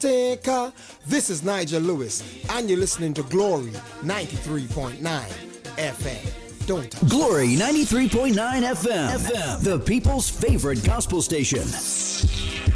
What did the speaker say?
Taker. This is Nigel Lewis, and you're listening to Glory 93.9 FM. Don't touch Glory 93.9 FM, the people's favorite gospel station.